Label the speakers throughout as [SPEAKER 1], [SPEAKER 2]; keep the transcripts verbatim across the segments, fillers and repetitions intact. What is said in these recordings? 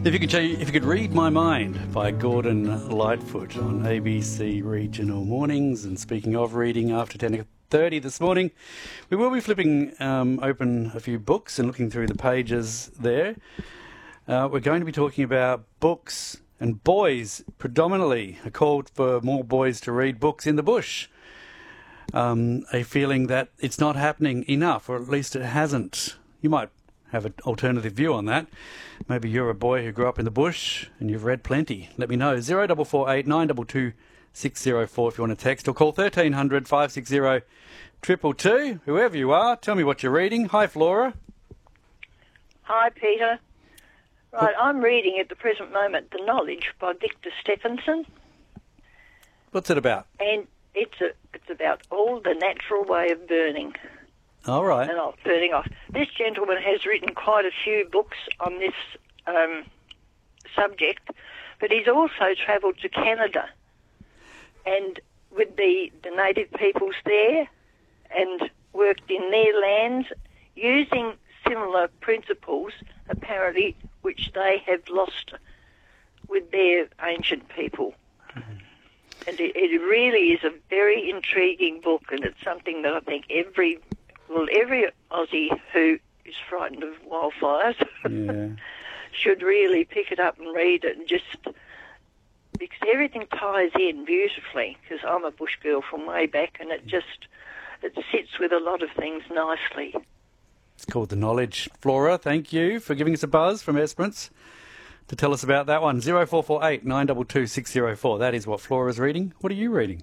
[SPEAKER 1] If you could, if you could read my mind by Gordon Lightfoot on A B C Regional Mornings. And speaking of reading, after ten thirty this morning, we will be flipping um, open a few books and looking through the pages there. Uh, we're going to be talking about books and boys predominantly. A call for more boys to read books in the bush. Um, a feeling that it's not happening enough, or at least it hasn't. You might have an alternative view on that. Maybe you're a boy who grew up in the bush and you've read plenty. Let me know. zero four four eight nine two two six zero four if you want to text, or call thirteen hundred five six zero two two two. Whoever you are, tell me what you're reading. Hi, Flora.
[SPEAKER 2] Hi, Peter. Right, I'm reading at the present moment The Knowledge by Victor Stephenson.
[SPEAKER 1] What's it about?
[SPEAKER 2] And it's a, it's about all the natural way of burning.
[SPEAKER 1] All right.
[SPEAKER 2] And off, burning off. This gentleman has written quite a few books on this um, subject, but he's also travelled to Canada and with the, the native peoples there and worked in their lands using similar principles, apparently, which they have lost with their ancient people. Mm-hmm. And it, it really is a very intriguing book, and it's something that I think every... Well, every Aussie who is frightened of wildfires
[SPEAKER 1] yeah.
[SPEAKER 2] should really pick it up and read it, and just because everything ties in beautifully. Because I'm a bush girl from way back, and it just it sits with a lot of things nicely.
[SPEAKER 1] It's called The Knowledge. Flora, thank you for giving us a buzz from Esperance to tell us about that one. zero four four eight nine two two six zero four. That is what Flora's reading. What are you reading?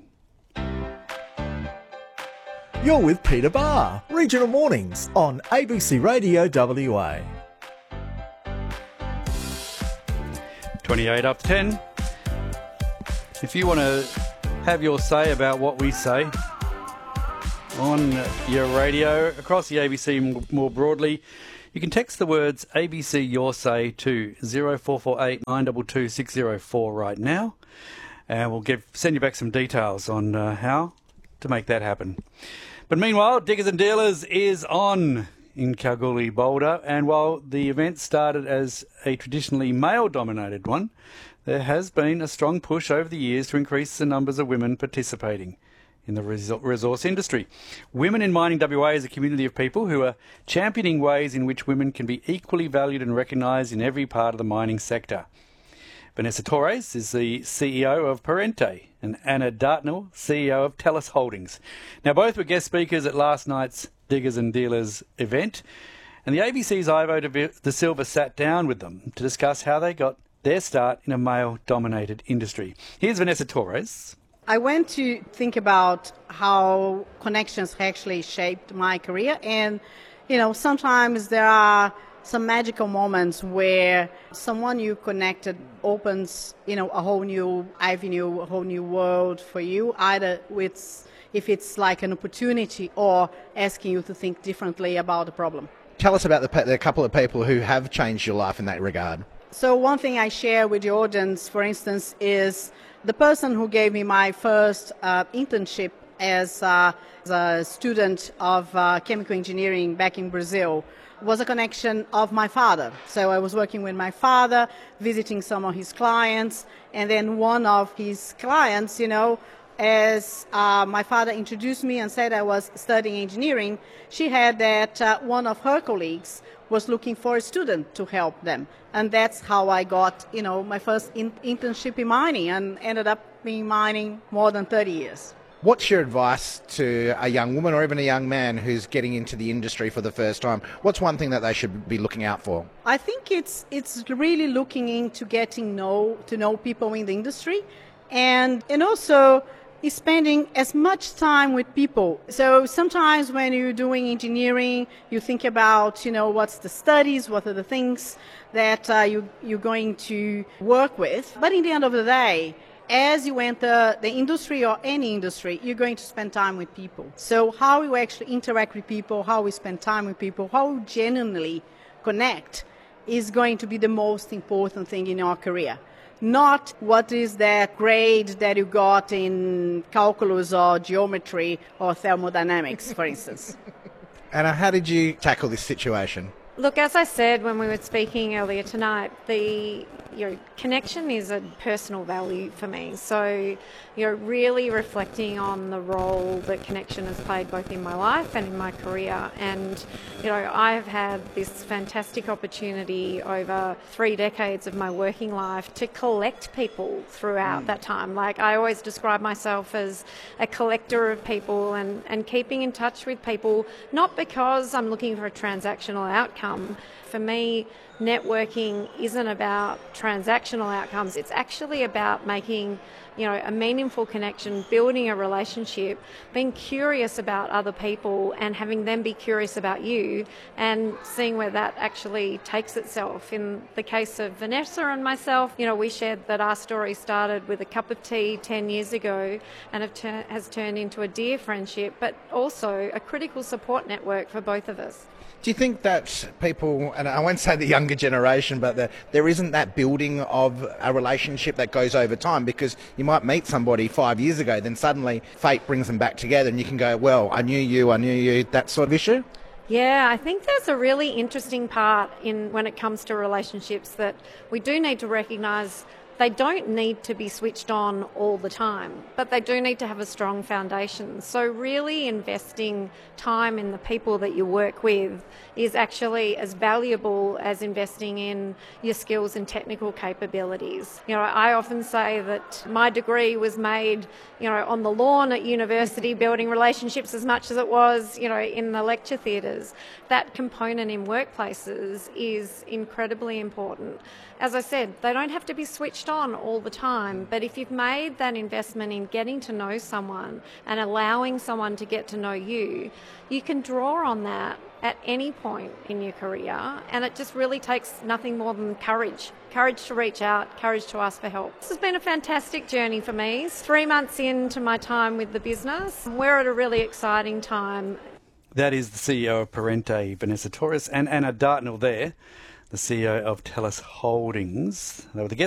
[SPEAKER 3] You're with Peter Barr, Regional Mornings on A B C Radio W A.
[SPEAKER 1] twenty-eight up to ten. If you want to have your say about what we say on your radio, across the A B C more broadly, you can text the words A B C Your Say to zero four four eight nine two two six zero four right now, and we'll give, send you back some details on uh, how to make that happen. But meanwhile, Diggers and Dealers is on in Kalgoorlie, Boulder, and while the event started as a traditionally male-dominated one, there has been a strong push over the years to increase the numbers of women participating in the resource industry. Women in Mining W A is a community of people who are championing ways in which women can be equally valued and recognised in every part of the mining sector. Vanessa Torres is the C E O of Parente, and Anna Dartnell, C E O of Telus Holdings. Now, both were guest speakers at last night's Diggers and Dealers event, and the A B C's Ivo De Silva sat down with them to discuss how they got their start in a male-dominated industry. Here's Vanessa Torres.
[SPEAKER 4] I went to think about how connections actually shaped my career, and, you know, sometimes there are some magical moments where someone you connected opens, you know, a whole new avenue, a whole new world for you, either with, if it's like an opportunity or asking you to think differently about the problem.
[SPEAKER 5] Tell us about the, the couple of people who have changed your life in that regard.
[SPEAKER 4] So one thing I share with the audience, for instance, is the person who gave me my first uh, internship as, uh, as a student of uh, chemical engineering back in Brazil was a connection of my father. So I was working with my father, visiting some of his clients, and then one of his clients, you know, as uh, my father introduced me and said I was studying engineering, she had that uh, one of her colleagues was looking for a student to help them. And that's how I got, you know, my first in- internship in mining, and ended up being mining more than thirty years.
[SPEAKER 5] What's your advice to a young woman or even a young man who's getting into the industry for the first time? What's one thing that they should be looking out for?
[SPEAKER 4] I think it's it's really looking into getting know to know people in the industry, and and also is spending as much time with people. So sometimes when you're doing engineering, you think about, you know, what's the studies, what are the things that uh, you, you're going to work with. But in the end of the day, as you enter the industry or any industry, you're going to spend time with people. So how you actually interact with people, how we spend time with people, how we genuinely connect is going to be the most important thing in our career. Not what is that grade that you got in calculus or geometry or thermodynamics, for instance.
[SPEAKER 5] Anna, how did you tackle this situation?
[SPEAKER 6] Look, as I said when we were speaking earlier tonight, the you know, connection is a personal value for me. So, you know, really reflecting on the role that connection has played both in my life and in my career. And, you know, I've had this fantastic opportunity over three decades of my working life to collect people throughout mm. that time. Like, I always describe myself as a collector of people and, and keeping in touch with people, not because I'm looking for a transactional outcome. For me, networking isn't about transactional outcomes. It's actually about making, you know, a meaningful connection, building a relationship, being curious about other people and having them be curious about you and seeing where that actually takes itself. In the case of Vanessa and myself, you know, we shared that our story started with a cup of tea ten years ago and have tur- has turned into a dear friendship, but also a critical support network for both of us.
[SPEAKER 5] Do you think that people, and I won't say the younger generation, but the, there isn't that building of a relationship that goes over time? Because you might meet somebody five years ago, then suddenly fate brings them back together and you can go, well, I knew you, I knew you, that sort of issue?
[SPEAKER 6] Yeah, I think there's a really interesting part in when it comes to relationships that we do need to recognise. They don't need to be switched on all the time, but they do need to have a strong foundation. So really investing time in the people that you work with is actually as valuable as investing in your skills and technical capabilities. You know, I often say that my degree was made, you know, on the lawn at university, building relationships as much as it was, you know, in the lecture theatres. That component in workplaces is incredibly important. As I said, they don't have to be switched on all the time, but if you've made that investment in getting to know someone and allowing someone to get to know you, you can draw on that at any point in your career, and it just really takes nothing more than courage. Courage to reach out, courage to ask for help. This has been a fantastic journey for me. It's three months into my time with the business. We're at a really exciting time.
[SPEAKER 1] That is the C E O of Parente, Vanessa Torres, and Anna Dartnell there, the C E O of TELUS Holdings. They were the guests